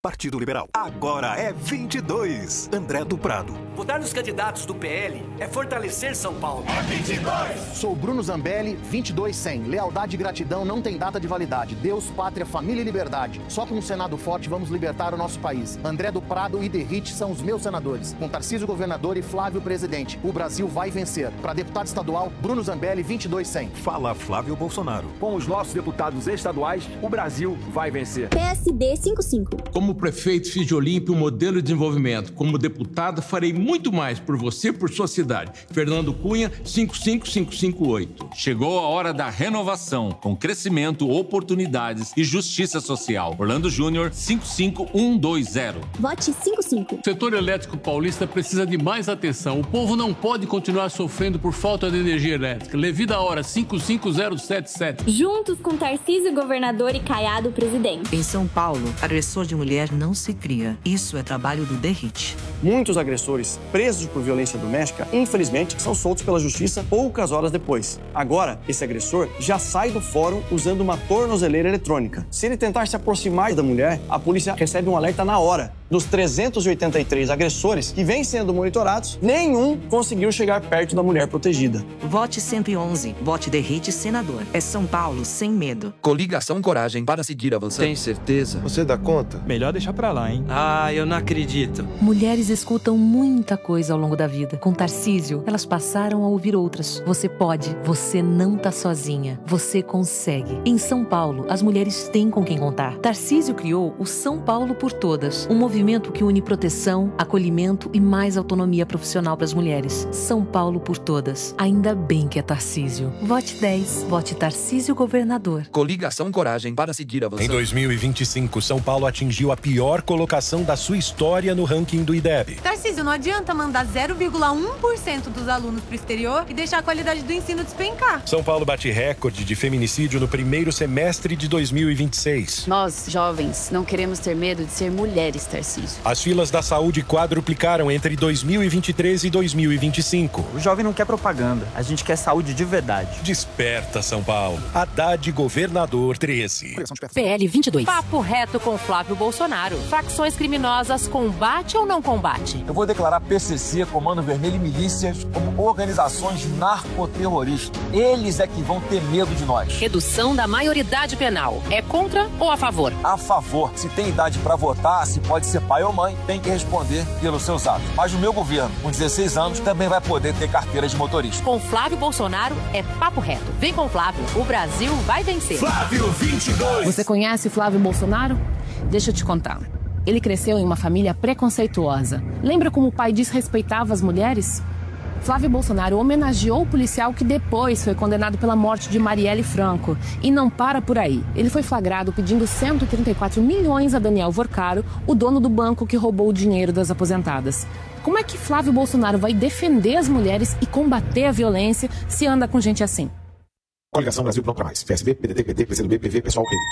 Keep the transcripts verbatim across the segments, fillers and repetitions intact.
Partido Liberal. Agora é vinte e dois. André do Prado. Votar nos candidatos do P L é fortalecer São Paulo. É vinte e dois. Sou Bruno Zambelli, vinte e dois cem. Lealdade e gratidão não tem data de validade. Deus, pátria, família e liberdade. Só com um Senado forte vamos libertar o nosso país. André do Prado e Derrite são os meus senadores. Com Tarcísio governador e Flávio presidente. O Brasil vai vencer. Para deputado estadual, Bruno Zambelli, vinte e dois cem. Fala Flávio Bolsonaro. Com os nossos deputados estaduais, o Brasil vai vencer. P S D cinquenta e cinco. Como prefeito, fiz de Olímpia um modelo de desenvolvimento. Como deputado, farei muito mais por você e por sua cidade. Fernando Cunha, cinco cinco cinco cinco oito. Chegou a hora da renovação, com crescimento, oportunidades e justiça social. Orlando Júnior, cinco cinco um dois zero. Vote cinquenta e cinco. O setor elétrico paulista precisa de mais atenção. O povo não pode continuar sofrendo por falta de energia elétrica. Levi da hora, cinco cinco zero sete sete. Juntos com Tarcísio governador e Caiado presidente. Em São Paulo, agressor de mulher não se cria. Isso é trabalho do Derrite. Muitos agressores presos por violência doméstica, infelizmente, são soltos pela justiça poucas horas depois. Agora, esse agressor já sai do fórum usando uma tornozeleira eletrônica. Se ele tentar se aproximar da mulher, a polícia recebe um alerta na hora. Dos trezentos e oitenta e três agressores que vêm sendo monitorados, nenhum conseguiu chegar perto da mulher protegida. Vote cento e onze. Vote Derrite senador. É São Paulo sem medo. Coligação Coragem para seguir avançando. Tem certeza? Você dá conta? Melhor deixar pra lá, hein? Ah, eu não acredito. Mulheres escutam muita coisa ao longo da vida. Com Tarcísio, elas passaram a ouvir outras. Você pode, você não tá sozinha. Você consegue. Em São Paulo, as mulheres têm com quem contar. Tarcísio criou o São Paulo por Todas, um movimento que une proteção, acolhimento e mais autonomia profissional para as mulheres. São Paulo por Todas. Ainda bem que é Tarcísio. Vote dez. Vote Tarcísio governador. Coligação Coragem para seguir avançando. Em dois mil e vinte e cinco, São Paulo atingiu a pior colocação da sua história no ranking do I D E B. Tarcísio, não adianta mandar zero vírgula um por cento dos alunos para o exterior e deixar a qualidade do ensino despencar. São Paulo bate recorde de feminicídio no primeiro semestre de dois mil e vinte e seis. Nós, jovens, não queremos ter medo de ser mulheres, Tarcísio. As filas da saúde quadruplicaram entre dois mil e vinte e três e dois mil e vinte e cinco. O jovem não quer propaganda, a gente quer saúde de verdade. Desperta, São Paulo. Haddad governador treze. P L vinte e dois. Papo reto com Flávio Bolsonaro. Facções criminosas, combate ou não combate? Eu vou declarar P C C, Comando Vermelho e milícias como organizações narcoterroristas. Eles é que vão ter medo de nós. Redução da maioridade penal. É contra ou a favor? A favor. Se tem idade para votar, se pode ser pai ou mãe, tem que responder pelos seus atos. Mas o meu governo, com dezesseis anos, também vai poder ter carteira de motorista. Com Flávio Bolsonaro é papo reto. Vem com Flávio, o Brasil vai vencer. Flávio vinte e dois. Você conhece Flávio Bolsonaro? Deixa eu te contar. Ele cresceu em uma família preconceituosa. Lembra como o pai desrespeitava as mulheres? Flávio Bolsonaro homenageou o policial que depois foi condenado pela morte de Marielle Franco. E não para por aí. Ele foi flagrado pedindo cento e trinta e quatro milhões a Daniel Vorcaro, o dono do banco que roubou o dinheiro das aposentadas. Como é que Flávio Bolsonaro vai defender as mulheres e combater a violência se anda com gente assim? Coligação Brasil Pronto pra Mais. P S B, P D T, P T, P C do B, P V, Pessoal, P D.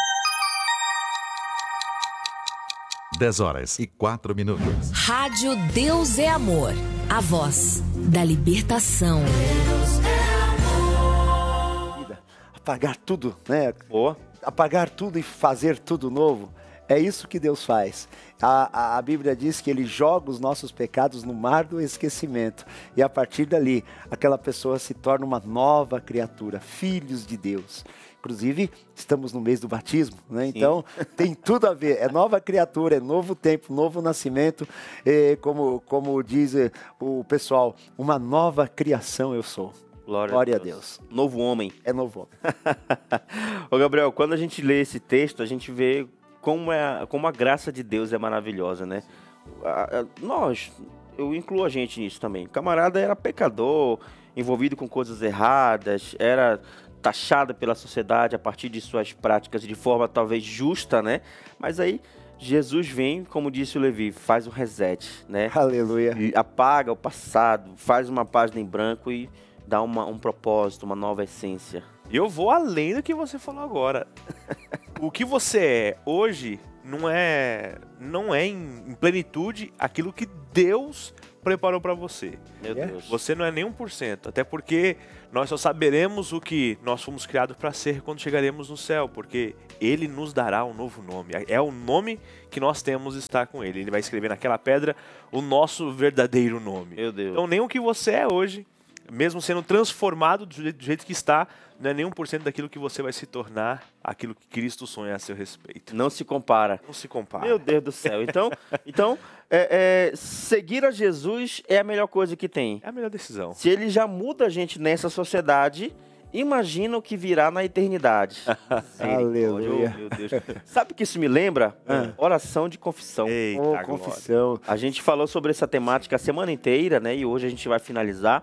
dez horas e quatro minutos. Rádio Deus é Amor. A voz da libertação. Deus é amor. Apagar tudo, né? Boa. Apagar tudo e fazer tudo novo. É isso que Deus faz. A, a, a Bíblia diz que Ele joga os nossos pecados no mar do esquecimento. E a partir dali, aquela pessoa se torna uma nova criatura, filhos de Deus. Inclusive, estamos no mês do batismo, né? Então tem tudo a ver. É nova criatura, é novo tempo, novo nascimento. É, como, como diz é, o pessoal, uma nova criação eu sou. Glória, Glória a, Deus. a Deus. Novo homem. É novo homem. Ô Gabriel, quando a gente lê esse texto, a gente vê como, é, como a graça de Deus é maravilhosa, né? A, a, nós, eu incluo a gente nisso também. O camarada era pecador, envolvido com coisas erradas, era taxada pela sociedade a partir de suas práticas de forma talvez justa, né? Mas aí Jesus vem, como disse o Levi, faz um reset, né? Aleluia. E apaga o passado, faz uma página em branco e dá uma, um propósito, uma nova essência. E eu vou além do que você falou agora. O que você é hoje não é, não é em, em plenitude aquilo que Deus preparou para você. Meu Deus. Você não é nem um por cento, até porque nós só saberemos o que nós fomos criados para ser quando chegaremos no céu, porque Ele nos dará um novo nome. É o nome que nós temos estar com Ele. Ele vai escrever naquela pedra o nosso verdadeiro nome. Meu Deus. Então nem o que você é hoje, mesmo sendo transformado do jeito, do jeito que está, não é nem um por cento daquilo que você vai se tornar, aquilo que Cristo sonha a seu respeito. Não se compara. Não se compara. Meu Deus do céu. Então, então é, é, seguir a Jesus é a melhor coisa que tem. É a melhor decisão. Se Ele já muda a gente nessa sociedade, imagina o que virá na eternidade. Aleluia. Oh, meu Deus. Sabe o que isso me lembra? Ah. Oração de confissão. Eita, Oh, confissão. A gente falou sobre essa temática a semana inteira, né? E hoje a gente vai finalizar.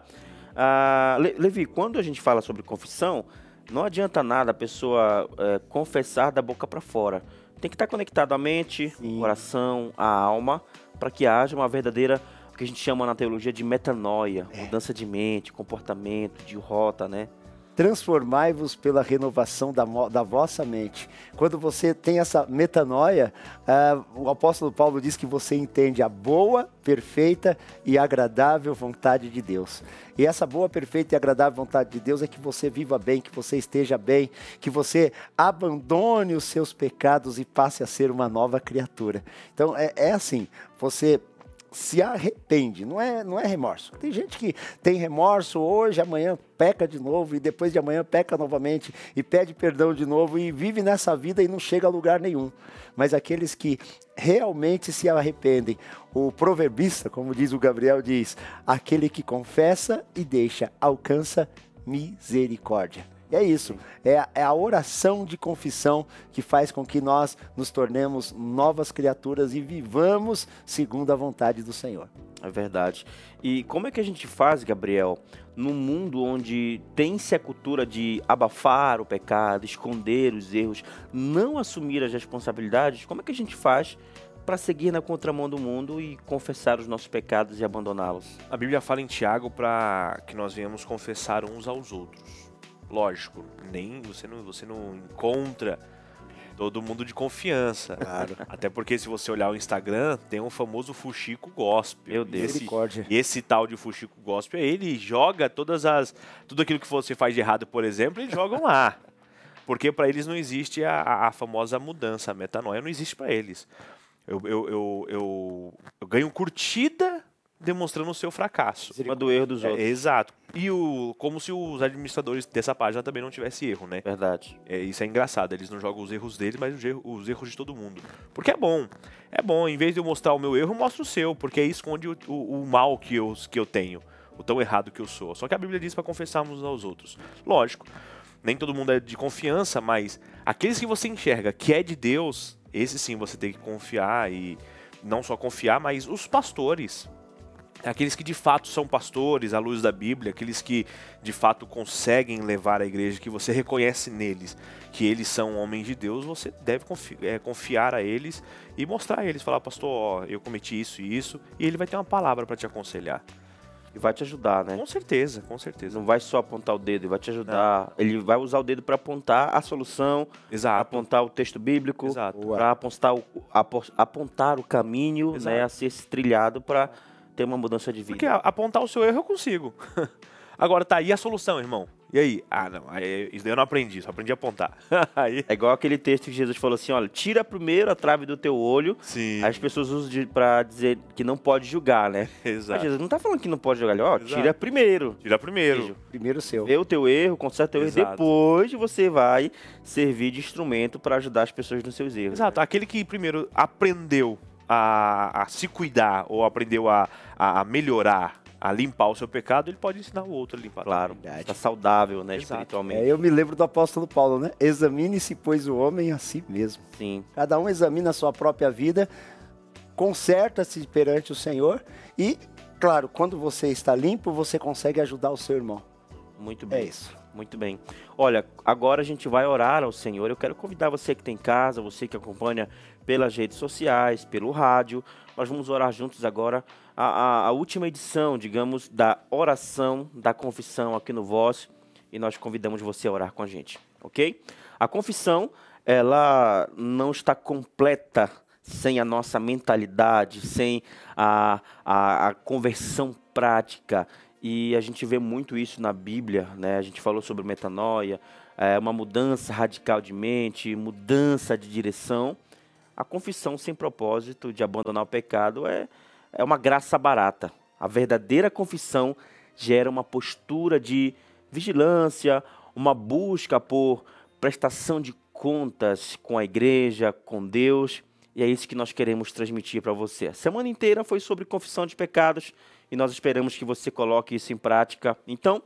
Ah, Le- Levi, quando a gente fala sobre confissão, não adianta nada a pessoa é, confessar da boca para fora. Tem que estar conectado à mente, Sim. o coração, à alma, para que haja uma verdadeira, o que a gente chama na teologia de metanoia, É. mudança de mente, comportamento, de rota, né? Transformai-vos pela renovação da, mo- da vossa mente. Quando você tem essa metanoia, ah, o apóstolo Paulo diz que você entende a boa, perfeita e agradável vontade de Deus. E essa boa, perfeita e agradável vontade de Deus é que você viva bem, que você esteja bem, que você abandone os seus pecados e passe a ser uma nova criatura. Então é, é assim, você se arrepende, não é, não é remorso. Tem gente que tem remorso hoje, amanhã peca de novo e depois de amanhã peca novamente e pede perdão de novo e vive nessa vida e não chega a lugar nenhum. Mas aqueles que realmente se arrependem, o proverbista, como diz o Gabriel, diz, aquele que confessa e deixa, alcança misericórdia. E é isso, é a, é a oração de confissão que faz com que nós nos tornemos novas criaturas e vivamos segundo a vontade do Senhor. É verdade. E como é que a gente faz, Gabriel, num mundo onde tem-se a cultura de abafar o pecado, esconder os erros, não assumir as responsabilidades, como é que a gente faz para seguir na contramão do mundo e confessar os nossos pecados e abandoná-los? A Bíblia fala em Tiago para que nós venhamos confessar uns aos outros. Lógico, nem você não, você não encontra todo mundo de confiança. Claro. Até porque se você olhar o Instagram, tem um famoso fuxico gospel. Meu Deus. E esse, Misericórdia. e esse tal de fuxico gospel, ele joga todas as tudo aquilo que você faz de errado, por exemplo, eles jogam lá. Porque para eles não existe a, a, a famosa mudança, a metanoia não existe para eles. Eu, eu, eu, eu, eu ganho curtida demonstrando o seu fracasso. Cima do erro dos É, outros. exato. E o, como se os administradores dessa página também não tivessem erro, né? Verdade. É, isso é engraçado. Eles não jogam os erros deles, mas os erros, os erros de todo mundo. Porque é bom. É bom. Em vez de eu mostrar o meu erro, eu mostro o seu. Porque aí esconde o, o, o mal que eu, que eu tenho. O tão errado que eu sou. Só que a Bíblia diz para confessarmos uns aos outros. Lógico. Nem todo mundo é de confiança, mas aqueles que você enxerga que é de Deus, esse sim você tem que confiar. E não só confiar, mas os pastores. Aqueles que de fato são pastores à luz da Bíblia, aqueles que de fato conseguem levar a igreja, que você reconhece neles que eles são homens de Deus, você deve confi- é, confiar a eles e mostrar a eles, falar, pastor, ó, eu cometi isso e isso, e ele vai ter uma palavra para te aconselhar. E vai te ajudar, né? Com certeza, com certeza. Não vai só apontar o dedo, ele vai te ajudar. Não. Ele vai usar o dedo para apontar a solução, Exato. apontar o texto bíblico, Exato. para apontar o, apontar o caminho, né, a ser trilhado para ter uma mudança de vida. Porque apontar o seu erro eu consigo. Agora tá aí a solução, irmão. E aí? Ah, não. Aí, isso daí eu não aprendi, só aprendi a apontar. Aí... É igual aquele texto que Jesus falou assim, olha, tira primeiro a trave do teu olho. Sim. Aí as pessoas usam de, pra dizer que não pode julgar, né? Exato. Mas Jesus não tá falando que não pode julgar, ó, tira primeiro. Tira primeiro. Veja, primeiro o seu. Vê o teu erro, conserta o teu erro, depois você vai servir de instrumento para ajudar as pessoas nos seus erros. Exato. Né? Aquele que primeiro aprendeu a, a se cuidar ou aprendeu a, a, a melhorar, a limpar o seu pecado, ele pode ensinar o outro a limpar. Claro, está saudável, né, Exato. espiritualmente. É, eu me lembro do apóstolo Paulo, né? Examine-se, pois, o homem a si mesmo. Sim. Cada um examina a sua própria vida, conserta-se perante o Senhor e, claro, quando você está limpo, você consegue ajudar o seu irmão. Muito bem. É isso. Muito bem. Olha, agora a gente vai orar ao Senhor. Eu quero convidar você que tem em casa, você que acompanha pelas redes sociais, pelo rádio. Nós vamos orar juntos agora a, a, a última edição, digamos, da oração da confissão aqui no Voz. E nós convidamos você a orar com a gente, ok? A confissão, ela não está completa sem a nossa mentalidade, sem a, a, a conversão prática. E a gente vê muito isso na Bíblia, né? A gente falou sobre metanoia, é, uma mudança radical de mente, mudança de direção. A confissão sem propósito de abandonar o pecado é, é uma graça barata. A verdadeira confissão gera uma postura de vigilância, uma busca por prestação de contas com a igreja, com Deus. E é isso que nós queremos transmitir para você. A semana inteira foi sobre confissão de pecados e nós esperamos que você coloque isso em prática. Então,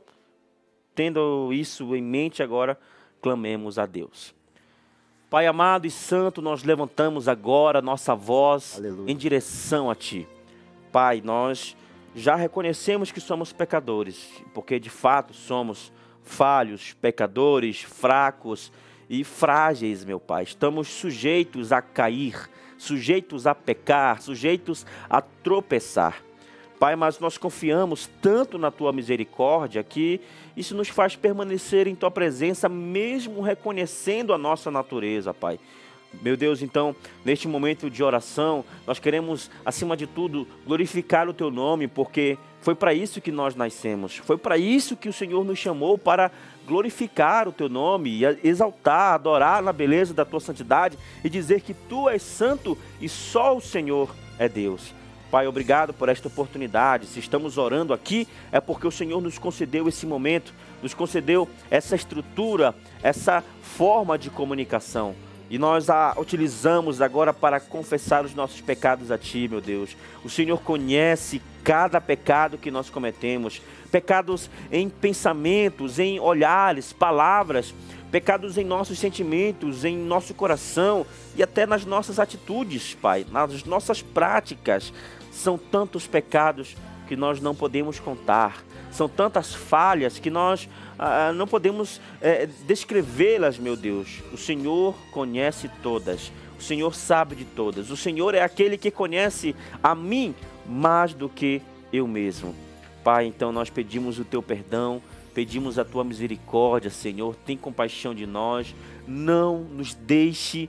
tendo isso em mente agora, clamemos a Deus. Pai amado e santo, nós levantamos agora nossa voz Aleluia. Em direção a Ti. Pai, nós já reconhecemos que somos pecadores, porque de fato somos falhos, pecadores, fracos e frágeis, meu Pai. Estamos sujeitos a cair, sujeitos a pecar, sujeitos a tropeçar. Pai, mas nós confiamos tanto na Tua misericórdia que isso nos faz permanecer em Tua presença, mesmo reconhecendo a nossa natureza, Pai. Meu Deus, então, neste momento de oração, nós queremos, acima de tudo, glorificar o Teu nome, porque foi para isso que nós nascemos. Foi para isso que o Senhor nos chamou, para glorificar o Teu nome, exaltar, adorar na beleza da Tua santidade e dizer que Tu és santo e só o Senhor é Deus. Pai, obrigado por esta oportunidade. Se estamos orando aqui, é porque o Senhor nos concedeu esse momento, nos concedeu essa estrutura, essa forma de comunicação. E nós a utilizamos agora para confessar os nossos pecados a Ti, meu Deus. O Senhor conhece cada pecado que nós cometemos. Pecados em pensamentos, em olhares, palavras. Pecados em nossos sentimentos, em nosso coração e até nas nossas atitudes, Pai. Nas nossas práticas. São tantos pecados que nós não podemos contar. São tantas falhas que nós ah, não podemos eh, descrevê-las, meu Deus. O Senhor conhece todas. O Senhor sabe de todas. O Senhor é aquele que conhece a mim mais do que eu mesmo. Pai, então nós pedimos o Teu perdão, pedimos a Tua misericórdia, Senhor. Tem compaixão de nós. Não nos deixe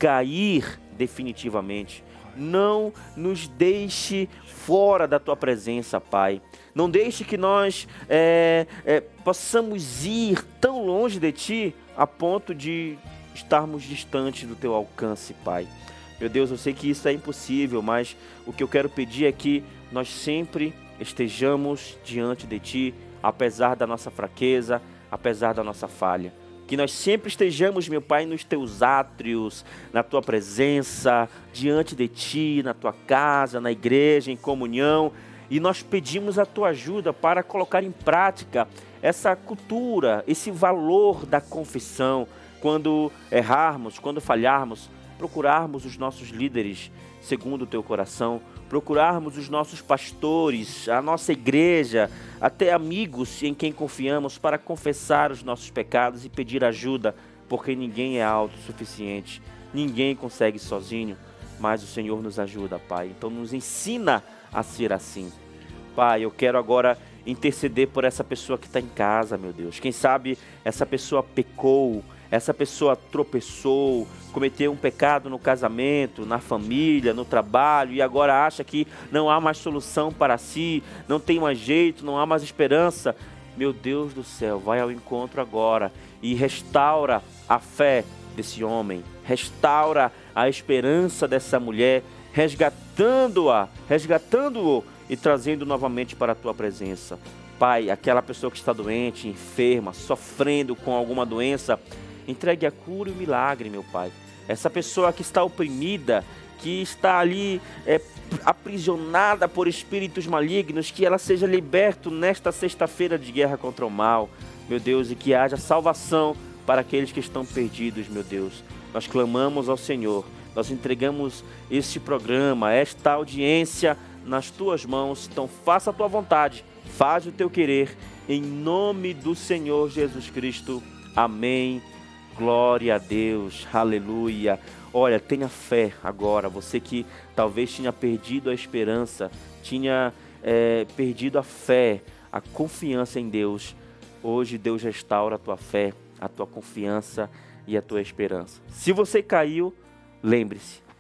cair definitivamente. Não nos deixe fora da Tua presença, Pai. Não deixe que nós é, é, possamos ir tão longe de Ti a ponto de estarmos distantes do Teu alcance, Pai. Meu Deus, eu sei que isso é impossível, mas o que eu quero pedir é que nós sempre estejamos diante de Ti, apesar da nossa fraqueza, apesar da nossa falha. Que nós sempre estejamos, meu Pai, nos Teus átrios, na Tua presença, diante de Ti, na Tua casa, na igreja, em comunhão. E nós pedimos a Tua ajuda para colocar em prática essa cultura, esse valor da confissão. Quando errarmos, quando falharmos, procurarmos os nossos líderes segundo o Teu coração, procurarmos os nossos pastores, a nossa igreja, até amigos em quem confiamos para confessar os nossos pecados e pedir ajuda, porque ninguém é autossuficiente, ninguém consegue sozinho, mas o Senhor nos ajuda, Pai. Então nos ensina a ser assim. Pai, eu quero agora interceder por essa pessoa que está em casa, meu Deus. Quem sabe essa pessoa pecou, essa pessoa tropeçou, cometeu um pecado no casamento, na família, no trabalho e agora acha que não há mais solução para si, não tem mais jeito, não há mais esperança. Meu Deus do céu, vai ao encontro agora e restaura a fé desse homem, restaura a esperança dessa mulher, resgatando-a, resgatando-o e trazendo novamente para a Tua presença. Pai, aquela pessoa que está doente, enferma, sofrendo com alguma doença, entregue a cura e o milagre, meu Pai. Essa pessoa que está oprimida, que está ali é, aprisionada por espíritos malignos, que ela seja liberta nesta sexta-feira de guerra contra o mal, meu Deus, e que haja salvação para aqueles que estão perdidos, meu Deus. Nós clamamos ao Senhor, nós entregamos este programa, esta audiência nas Tuas mãos, então faça a Tua vontade, faz o Teu querer, em nome do Senhor Jesus Cristo. Amém. Glória a Deus, aleluia. Olha, tenha fé agora, você que talvez tinha perdido a esperança, tinha é, perdido a fé, a confiança em Deus. Hoje Deus restaura a tua fé, a tua confiança e a tua esperança. Se você caiu, lembre-se,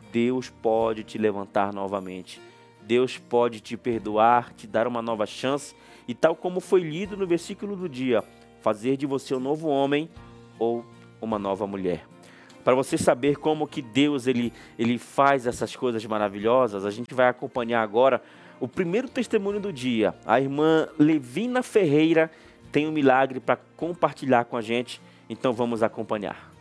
Deus pode te levantar novamente. Deus pode te perdoar, te dar uma nova chance e, tal como foi lido no versículo do dia, fazer de você um novo homem ou uma nova mulher. Para você saber como que Deus ele, ele faz essas coisas maravilhosas, a gente vai acompanhar agora o primeiro testemunho do dia. A irmã Levina Ferreira tem um milagre para compartilhar com a gente, então vamos acompanhar.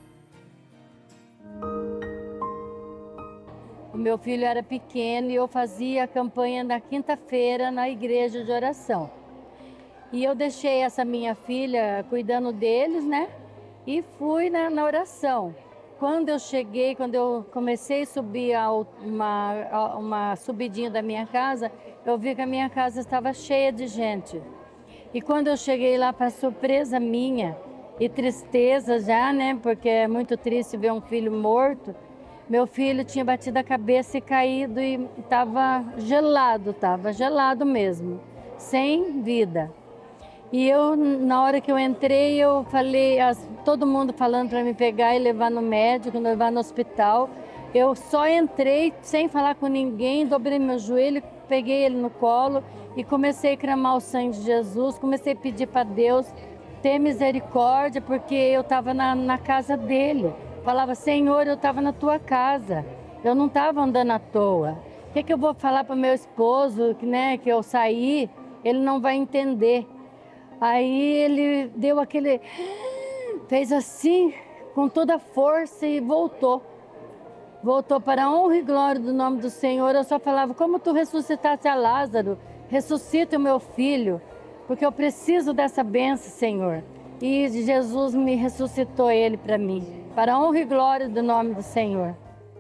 O meu filho era pequeno e eu fazia a campanha na quinta-feira na igreja de oração. E eu deixei essa minha filha cuidando deles, né? E fui na, na oração. Quando eu cheguei, quando eu comecei a subir a uma, a uma subidinha da minha casa, eu vi que a minha casa estava cheia de gente. E quando eu cheguei lá, para surpresa minha e tristeza já, né? Porque é muito triste ver um filho morto. Meu filho tinha batido a cabeça e caído e estava gelado, estava gelado mesmo, sem vida. E eu, na hora que eu entrei, eu falei, as, todo mundo falando para me pegar e levar no médico, levar no hospital. Eu só entrei sem falar com ninguém, dobrei meu joelho, peguei ele no colo e comecei a clamar o sangue de Jesus, comecei a pedir para Deus ter misericórdia, porque eu estava na, na casa dele. Falava, Senhor, eu estava na tua casa, eu não estava andando à toa. O que, que eu vou falar para meu esposo, que, né, que eu saí, ele não vai entender. Aí ele deu aquele, fez assim, com toda a força e voltou. Voltou para a honra e glória do nome do Senhor. Eu só falava, como tu ressuscitaste a Lázaro, ressuscita o meu filho, porque eu preciso dessa bênção, Senhor. E Jesus me ressuscitou ele para mim, para a honra e glória do nome do Senhor.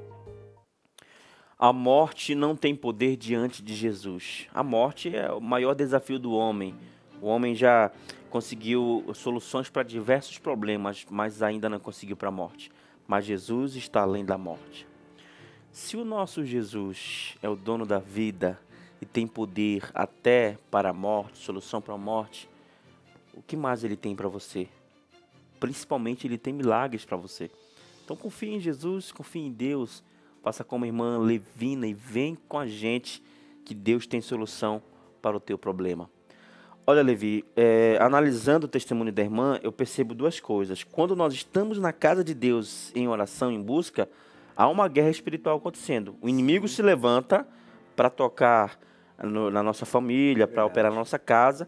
A morte não tem poder diante de Jesus. A morte é o maior desafio do homem. O homem já conseguiu soluções para diversos problemas, mas ainda não conseguiu para a morte. Mas Jesus está além da morte. Se o nosso Jesus é o dono da vida e tem poder até para a morte, solução para a morte, o que mais ele tem para você? Principalmente ele tem milagres para você. Então confie em Jesus, confie em Deus. Faça como a irmã Levina e vem com a gente que Deus tem solução para o teu problema. Olha, Levi, é, analisando o testemunho da irmã, eu percebo duas coisas. Quando nós estamos na casa de Deus em oração, em busca, há uma guerra espiritual acontecendo. O inimigo se levanta para tocar no, na nossa família, para operar na nossa casa,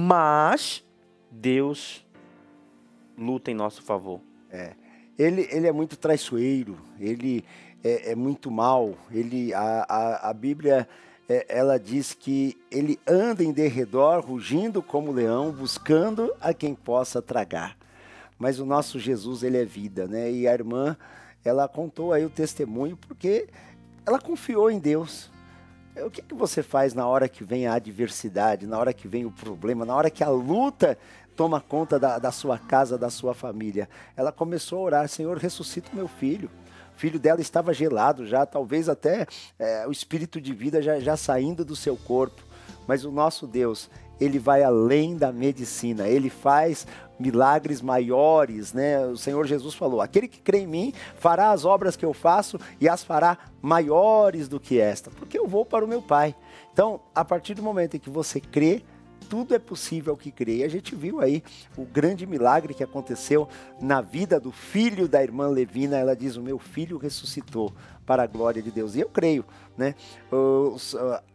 mas Deus luta em nosso favor. É. Ele, ele é muito traiçoeiro, ele é, é muito mau. Ele, a, a, a Bíblia... ela diz que ele anda em derredor, rugindo como leão, buscando a quem possa tragar. Mas o nosso Jesus, ele é vida, né? E a irmã, ela contou aí o testemunho porque ela confiou em Deus. O que, que você faz na hora que vem a adversidade, na hora que vem o problema, na hora que a luta toma conta da, da sua casa, da sua família? Ela começou a orar, Senhor, ressuscita o meu filho. O filho dela estava gelado já, talvez até é, o espírito de vida já, já saindo do seu corpo. Mas o nosso Deus, ele vai além da medicina, ele faz milagres maiores, né? O Senhor Jesus falou, aquele que crê em mim fará as obras que eu faço e as fará maiores do que esta, porque eu vou para o meu Pai. Então, a partir do momento em que você crê, tudo é possível ao que crê. E a gente viu aí o grande milagre que aconteceu na vida do filho da irmã Levina. Ela diz, o meu filho ressuscitou para a glória de Deus. E eu creio, né? Os,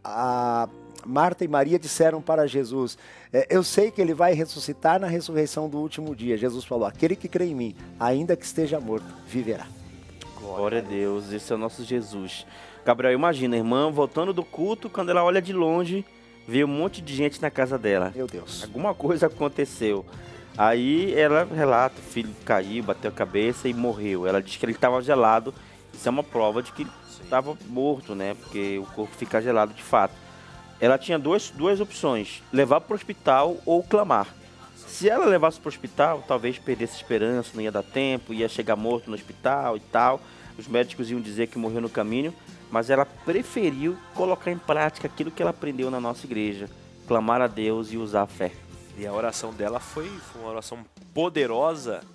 a Marta e Maria disseram para Jesus, eu sei que ele vai ressuscitar na ressurreição do último dia. Jesus falou, aquele que crê em mim, ainda que esteja morto, viverá. Glória a Deus, esse é o nosso Jesus. Gabriel, imagina a irmã voltando do culto, quando ela olha de longe, veio um monte de gente na casa dela. Meu Deus. Alguma coisa aconteceu. Aí ela relata, o filho caiu, bateu a cabeça e morreu. Ela diz que ele estava gelado. Isso é uma prova de que ele estava morto, né? Porque o corpo fica gelado de fato. Ela tinha duas, duas opções, levar para o hospital ou clamar. Se ela levasse para o hospital, talvez perdesse esperança, não ia dar tempo, ia chegar morto no hospital e tal. Os médicos iam dizer que morreu no caminho. Mas ela preferiu colocar em prática aquilo que ela aprendeu na nossa igreja. Clamar a Deus e usar a fé. E a oração dela foi, foi uma oração poderosa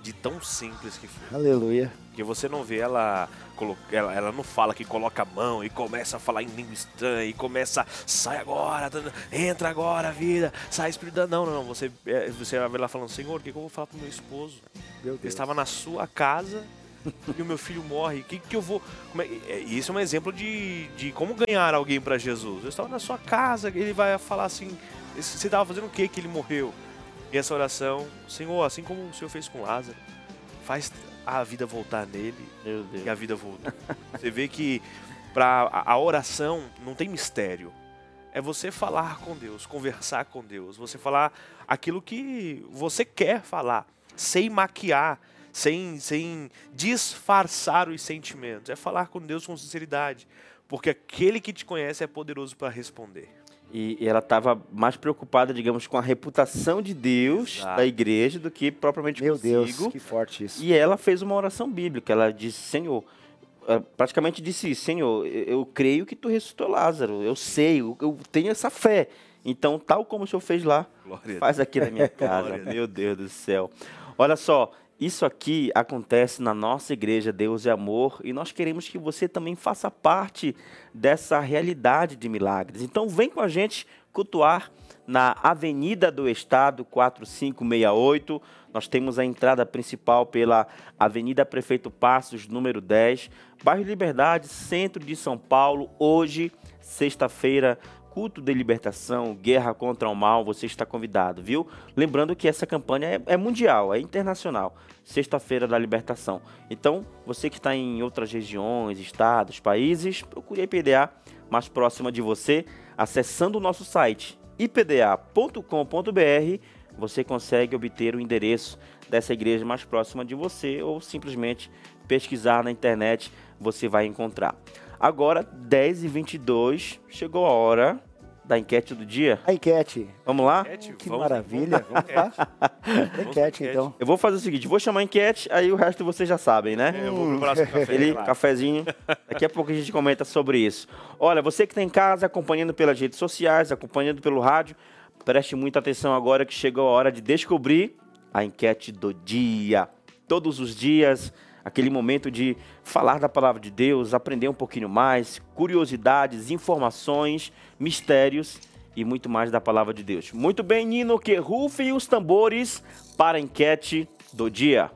de tão simples que foi. Aleluia. Porque você não vê ela, ela, ela não fala que coloca a mão e começa a falar em língua estranha e começa, sai agora, entra agora, vida, sai espírito. Não, não, não, você, você vai ver ela falando, Senhor, o que, que eu vou falar pro meu esposo? Meu Deus. Ele estava na sua casa e o meu filho morre, o que, que eu vou... Como é, e isso é um exemplo de, de como ganhar alguém para Jesus. Eu estava na sua casa, ele vai falar assim, você estava fazendo o que que ele morreu? E essa oração, Senhor, assim como o Senhor fez com Lázaro, faz a vida voltar nele. Meu Deus. E a vida voltou. Você vê que pra, a, a oração não tem mistério. É você falar com Deus, conversar com Deus. Você falar aquilo que você quer falar, sem maquiar, sem, sem disfarçar os sentimentos. É falar com Deus com sinceridade. Porque aquele que te conhece é poderoso para responder. E, e ela estava mais preocupada, digamos, com a reputação de Deus, Exato. Da igreja, do que propriamente Meu consigo. Deus, que forte isso. E ela fez uma oração bíblica. Ela disse, Senhor, praticamente disse, Senhor, eu, eu creio que tu ressuscitou Lázaro. Eu sei, eu, eu tenho essa fé. Então, tal como o Senhor fez lá, Glória faz aqui na minha casa. Meu Deus do céu. Olha só. Isso aqui acontece na nossa igreja Deus é Amor e nós queremos que você também faça parte dessa realidade de milagres. Então vem com a gente cultuar na Avenida do Estado quatro cinco seis oito. Nós temos a entrada principal pela Avenida Prefeito Passos, número dez, bairro Liberdade, centro de São Paulo. Hoje, sexta-feira, culto de libertação, guerra contra o mal, você está convidado, viu? Lembrando que essa campanha é, é mundial, é internacional. Sexta-feira da libertação. Então, você que está em outras regiões, estados, países, procure a I P D A mais próxima de você. Acessando o nosso site i p d a ponto com ponto b r, você consegue obter o endereço dessa igreja mais próxima de você ou simplesmente pesquisar na internet, você vai encontrar. Agora, dez e vinte e dois, chegou a hora da enquete do dia. A enquete. Vamos lá? Enquete, que vamos, maravilha. Vamos lá. A enquete, então. Eu vou fazer o seguinte, vou chamar a enquete, aí o resto vocês já sabem, né? É, eu vou preparar o café. Ele, cafezinho. Daqui a pouco a gente comenta sobre isso. Olha, você que está em casa, acompanhando pelas redes sociais, acompanhando pelo rádio, preste muita atenção agora que chegou a hora de descobrir a enquete do dia. Todos os dias, aquele momento de falar da palavra de Deus, aprender um pouquinho mais, curiosidades, informações, mistérios e muito mais da palavra de Deus. Muito bem, Nino, que rufem os tambores para a enquete do dia.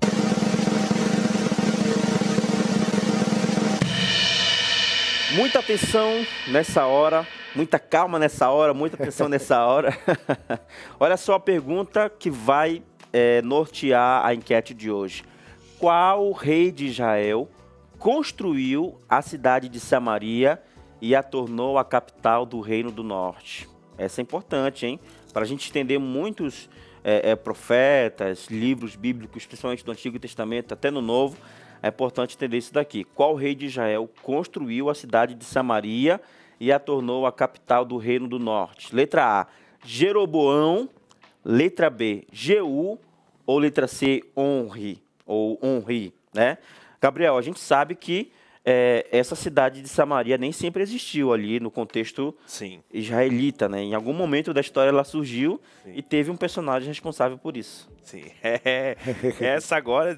Muita atenção nessa hora, muita calma nessa hora, muita atenção nessa hora. Olha só a pergunta que vai é, nortear a enquete de hoje. Qual rei de Israel construiu a cidade de Samaria e a tornou a capital do Reino do Norte? Essa é importante, hein? Para a gente entender muitos é, é, profetas, livros bíblicos, principalmente do Antigo Testamento, até no Novo, é importante entender isso daqui. Qual rei de Israel construiu a cidade de Samaria e a tornou a capital do Reino do Norte? Letra A, Jeroboão. Letra B, Jeú. Ou letra C, Onri. Ou Onri, né? Gabriel, a gente sabe que é, essa cidade de Samaria nem sempre existiu ali no contexto Sim. israelita, né? Em algum momento da história ela surgiu Sim. e teve um personagem responsável por isso. Sim. É, essa agora,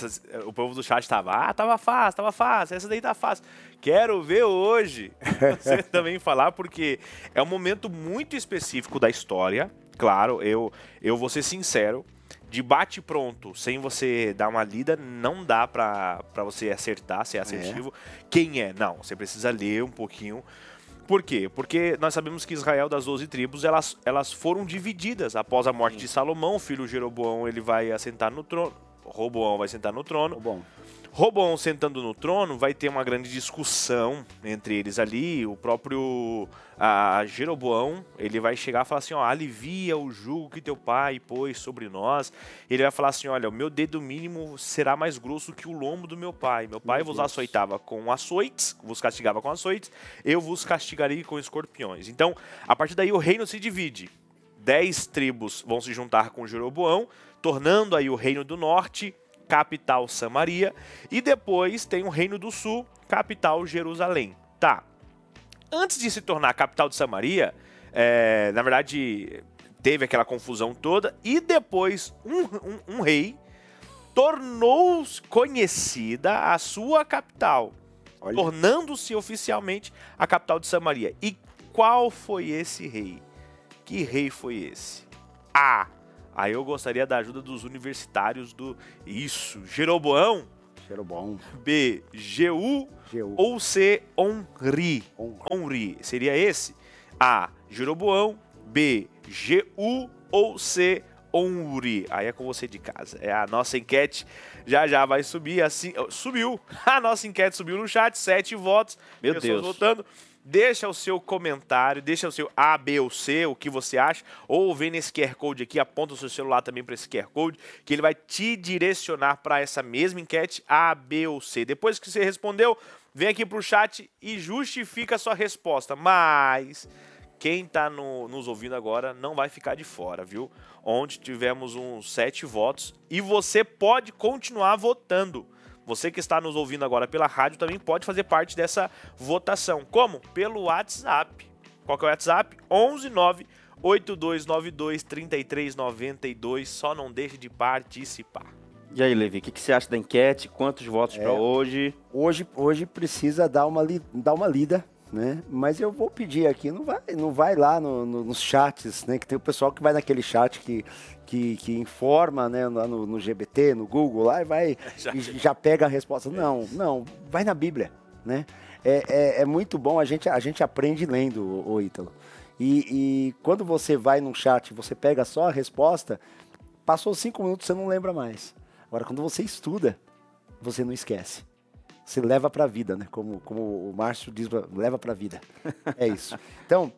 o povo do chat estava, ah, tava fácil, tava fácil, essa daí tá fácil. Quero ver hoje você também falar, porque é um momento muito específico da história. Claro, eu, eu vou ser sincero, de bate pronto, sem você dar uma lida, não dá pra, pra você acertar, ser assertivo. É. Quem é? Não, você precisa ler um pouquinho. Por quê? Porque nós sabemos que Israel, das doze tribos, elas, elas foram divididas após a morte de Salomão. O filho Jeroboão, ele vai assentar no trono. Roboão vai sentar no trono. Roboão. Roboão sentando no trono, vai ter uma grande discussão entre eles ali. O próprio a Jeroboão, ele vai chegar e falar assim, ó, alivia o jugo que teu pai pôs sobre nós. Ele vai falar assim, olha, o meu dedo mínimo será mais grosso que o lombo do meu pai. Meu pai meu vos Deus. açoitava com açoites, vos castigava com açoites, eu vos castigarei com escorpiões. Então, a partir daí o reino se divide. Dez tribos vão se juntar com Jeroboão, tornando aí o reino do norte, capital Samaria, e depois tem o Reino do Sul, capital Jerusalém. Tá. Antes de se tornar a capital de Samaria, é, na verdade, teve aquela confusão toda, e depois um, um, um rei tornou conhecida a sua capital, tornando-se oficialmente a capital de Samaria. E qual foi esse rei? Que rei foi esse? A. Aí eu gostaria da ajuda dos universitários do... Isso, Jeroboão? Jeroboão. B. Jeú. Jeú. Ou C. Onri? Onri. Seria esse? A. Jeroboão. B. Jeú. Ou C. Onri. Aí é com você de casa. É a nossa enquete. Já já vai subir assim. Subiu. A nossa enquete subiu no chat. Sete votos. Meu pessoas Deus. votando. Deixa o seu comentário, deixa o seu A, B ou C, o que você acha, ou vem nesse Q R Code aqui, aponta o seu celular também para esse Q R Code, que ele vai te direcionar para essa mesma enquete, A, B ou C. Depois que você respondeu, vem aqui para o chat e justifica a sua resposta. Mas quem está no, nos ouvindo agora não vai ficar de fora, viu? Onde tivemos uns sete votos e você pode continuar votando. Você que está nos ouvindo agora pela rádio também pode fazer parte dessa votação. Como? Pelo WhatsApp. Qual que é o WhatsApp? onze nove oito dois nove dois três três nove dois. Só não deixe de participar. E aí, Levi, o que, que você acha da enquete? Quantos votos É, para hoje? Hoje, hoje precisa dar uma, li, dar uma lida, né? Mas eu vou pedir aqui, não vai, não vai lá no, no, nos chats, né? Que tem o pessoal que vai naquele chat que, que, que informa, né? Lá no, no G B T, no Google, lá e vai já, e já pega a resposta. Não, não, vai na Bíblia, né? É, é, é muito bom, a gente, a gente aprende lendo, o, o Ítalo. E, e quando você vai num chat, você pega só a resposta, passou cinco minutos, você não lembra mais. Agora, quando você estuda, você não esquece. Você leva para a vida, né? Como, como o Márcio diz, leva para a vida. É isso. Então,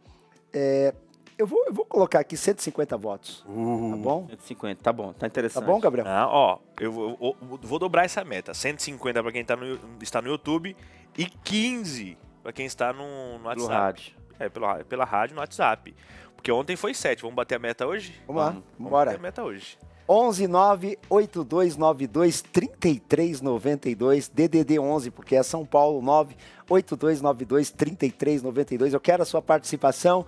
é, eu, vou, eu vou colocar aqui cento e cinquenta votos. Uh, tá bom? cento e cinquenta, tá bom, tá interessante. Tá bom, Gabriel? Ah, ó, eu, eu, eu vou dobrar essa meta. cento e cinquenta para quem tá no, está no YouTube e quinze para quem está no, no WhatsApp. Pelo rádio. É, pela, pela rádio no WhatsApp. Porque ontem foi sete. Vamos bater a meta hoje? Vamos lá, vamos, vamos bora. bater a meta hoje. onze nove oito dois nove dois três três nove dois, D D D onze, porque é São Paulo, nove oito dois nove dois três três nove dois. Eu quero a sua participação,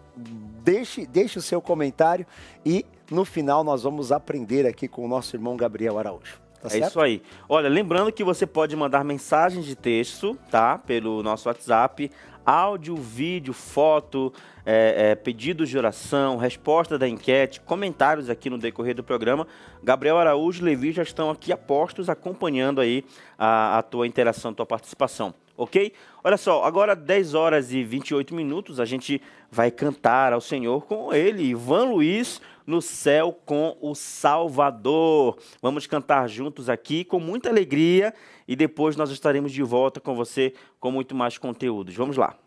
deixe, deixe o seu comentário e no final nós vamos aprender aqui com o nosso irmão Gabriel Araújo. Tá é certo? isso aí. Olha, lembrando que você pode mandar mensagens de texto, tá? Pelo nosso WhatsApp, áudio, vídeo, foto, é, é, pedidos de oração, resposta da enquete, comentários aqui no decorrer do programa. Gabriel Araújo e Levi já estão aqui a postos acompanhando aí a, a tua interação, a tua participação, ok? Olha só, agora dez horas e vinte e oito minutos, a gente vai cantar ao Senhor com ele, Ivan Luiz, No Céu com o Salvador. Vamos cantar juntos aqui com muita alegria e depois nós estaremos de volta com você com muito mais conteúdos. Vamos lá.